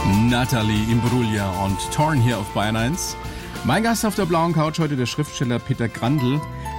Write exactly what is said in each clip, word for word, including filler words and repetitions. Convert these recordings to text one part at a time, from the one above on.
Nathalie Imbruglia und Torn hier auf Bayern eins. Mein Gast auf der blauen Couch heute der Schriftsteller Peter Grandl,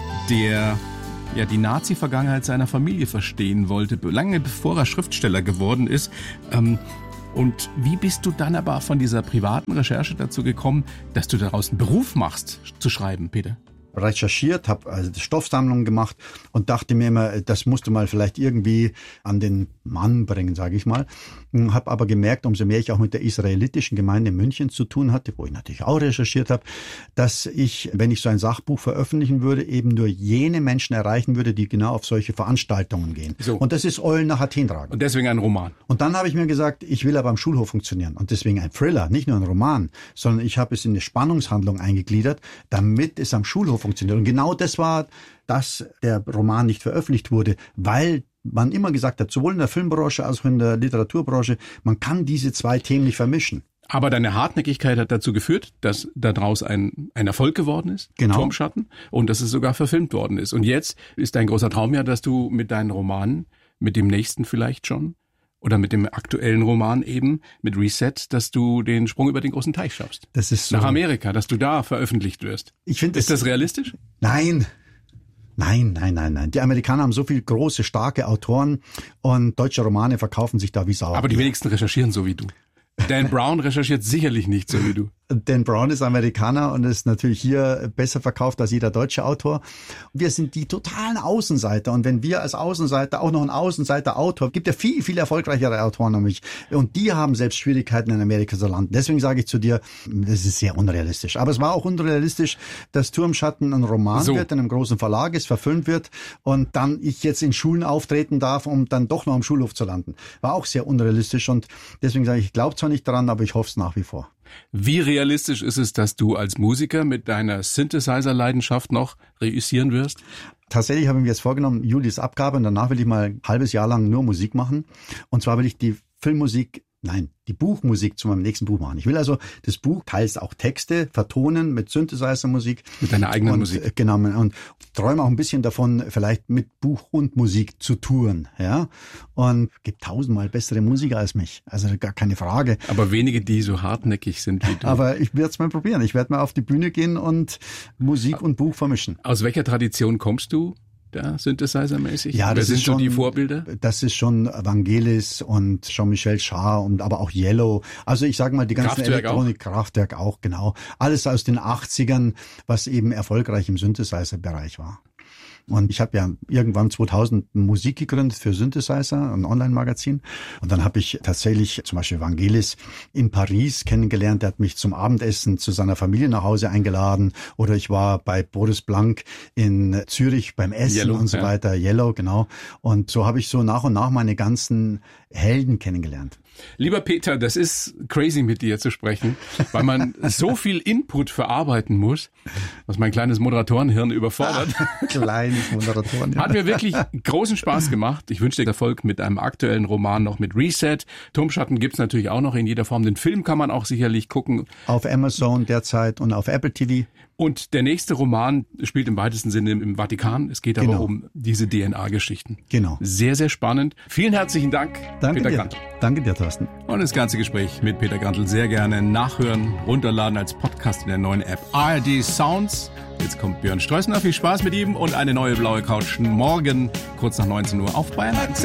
der ja die Nazi-Vergangenheit seiner Familie verstehen wollte, lange bevor er Schriftsteller geworden ist. Ähm, und wie bist du dann aber von dieser privaten Recherche dazu gekommen, dass du daraus einen Beruf machst, zu schreiben, Peter? Recherchiert, habe also Stoffsammlungen gemacht und dachte mir immer, das musst du mal vielleicht irgendwie an den Mann bringen, sage ich mal. Habe aber gemerkt, umso mehr ich auch mit der israelitischen Gemeinde in München zu tun hatte, wo ich natürlich auch recherchiert habe, dass ich, wenn ich so ein Sachbuch veröffentlichen würde, eben nur jene Menschen erreichen würde, die genau auf solche Veranstaltungen gehen. So. Und das ist Eulen nach Athen tragen. Und deswegen ein Roman. Und dann habe ich mir gesagt, ich will aber am Schulhof funktionieren. Und deswegen ein Thriller, nicht nur ein Roman, sondern ich habe es in eine Spannungshandlung eingegliedert, damit es am Schulhof funktioniert. Und genau das war, dass der Roman nicht veröffentlicht wurde, weil man immer gesagt hat, sowohl in der Filmbranche als auch in der Literaturbranche, man kann diese zwei Themen nicht vermischen. Aber deine Hartnäckigkeit hat dazu geführt, dass daraus ein, ein Erfolg geworden ist, genau. Turmschatten, und dass es sogar verfilmt worden ist. Und jetzt ist dein großer Traum ja, dass du mit deinen Romanen, mit dem nächsten vielleicht schon, oder mit dem aktuellen Roman eben, mit Reset, dass du den Sprung über den großen Teich schaffst. Das ist so. Nach Amerika, dass du da veröffentlicht wirst. Ich finde, ist das realistisch? Nein. Nein, nein, nein, nein. Die Amerikaner haben so viele große, starke Autoren und deutsche Romane verkaufen sich da wie Sau. Aber die wenigsten recherchieren so wie du. Dan Brown recherchiert sicherlich nicht so wie du. Dan Brown ist Amerikaner und ist natürlich hier besser verkauft als jeder deutsche Autor. Wir sind die totalen Außenseiter. Und wenn wir als Außenseiter auch noch einen Außenseiter-Autor, gibt ja viel, viel erfolgreichere Autoren als mich. Und die haben selbst Schwierigkeiten in Amerika zu landen. Deswegen sage ich zu dir, das ist sehr unrealistisch. Aber es war auch unrealistisch, dass Turmschatten ein Roman so. wird, in einem großen Verlag ist, verfilmt wird und dann ich jetzt in Schulen auftreten darf, um dann doch noch am Schulhof zu landen. War auch sehr unrealistisch und deswegen sage ich, ich glaube zwar nicht daran, aber ich hoffe es nach wie vor. Wie realistisch ist es, dass du als Musiker mit deiner Synthesizer-Leidenschaft noch reüssieren wirst? Tatsächlich habe ich mir jetzt vorgenommen, Juli ist Abgabe und danach will ich mal ein halbes Jahr lang nur Musik machen. Und zwar will ich die Filmmusik, nein, die Buchmusik zu meinem nächsten Buch machen. Ich will also das Buch, teils auch Texte, vertonen mit Synthesizer-Musik. Mit deiner eigenen und, Musik. Genau, und träume auch ein bisschen davon, vielleicht mit Buch und Musik zu touren. Ja? Und es gibt tausendmal bessere Musiker als mich, also gar keine Frage. Aber wenige, die so hartnäckig sind wie du. Aber ich werde es mal probieren. Ich werde mal auf die Bühne gehen und Musik und Buch vermischen. Aus welcher Tradition kommst du? Da Synthesizer-mäßig? Ja, das Wer sind ist schon, so die Vorbilder? Das ist schon Vangelis und Jean-Michel Jarre und aber auch Yellow. Also ich sage mal, die ganzen Kraftwerk Elektronik, auch. Kraftwerk auch, genau. Alles aus den achtzigern, was eben erfolgreich im Synthesizer-Bereich war. Und ich habe ja irgendwann zweitausend Musik gegründet für Synthesizer, ein Online-Magazin. Und dann habe ich tatsächlich zum Beispiel Vangelis in Paris kennengelernt. Der hat mich zum Abendessen zu seiner Familie nach Hause eingeladen. Oder ich war bei Boris Blank in Zürich beim Essen Yellow, und so ja. weiter. Yellow, genau. Und so habe ich so nach und nach meine ganzen Helden kennengelernt. Lieber Peter, das ist crazy mit dir zu sprechen, weil man so viel Input verarbeiten muss, was mein kleines Moderatorenhirn überfordert. Ach, kleines Moderatorenhirn. Hat mir wirklich großen Spaß gemacht. Ich wünsche dir Erfolg mit einem aktuellen Roman, noch mit Reset. Turmschatten gibt's natürlich auch noch in jeder Form. Den Film kann man auch sicherlich gucken. Auf Amazon derzeit und auf Apple T V. Und der nächste Roman spielt im weitesten Sinne im Vatikan. Es geht aber genau. um diese D N A-Geschichten. Genau. Sehr, sehr spannend. Vielen herzlichen Dank, Danke Peter dir. Grandl. Danke dir, Thorsten. Und das ganze Gespräch mit Peter Grandl sehr gerne nachhören, runterladen als Podcast in der neuen App A R D Sounds. Jetzt kommt Björn Streusner. Viel Spaß mit ihm und eine neue blaue Couch morgen kurz nach neunzehn Uhr auf Bayern eins.